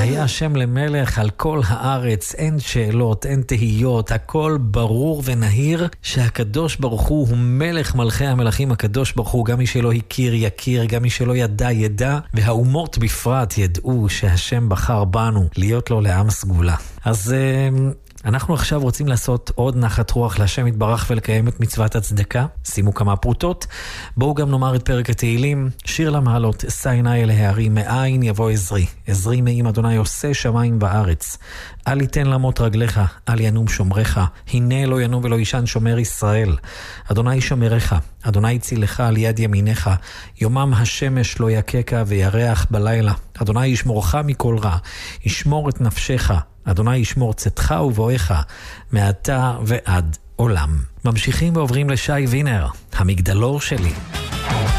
והיה השם למלך על כל הארץ, אין שאלות, אין תהיות, הכל ברור ונהיר שהקדוש ברוך הוא מלך מלכי המלכים. הקדוש ברוך הוא, גם מי שלא הכיר יכיר, גם מי שלא ידע ידע, והאומות בפרט ידעו שהשם בחר בנו להיות לו לעם סגולה. אז אנחנו עכשיו רוצים לעשות עוד נחת רוח להשם יתברך ולקיים את מצוות הצדקה. שימו כמה פרוטות. בואו גם נאמר את פרק התהילים. שיר למעלות, שא עיני אל ההרים, מאין יבוא עזרי. עזרי מעם אדוני עושה שמיים וארץ. אל יתן למות רגליך, אל ינום שומרך. הנה לא ינום ולא ישן שומר ישראל. אדוני שומרך, אדוני צילך על יד ימינך. יומם השמש לא יקקה וירח בלילה. אדוני ישמורך מכל רע, ישמור את נפשך. אדוני ישמור צאתך ובואך מעתה ועד עולם. ממשיכים ועוברים לשי וינר, המגדלור שלי.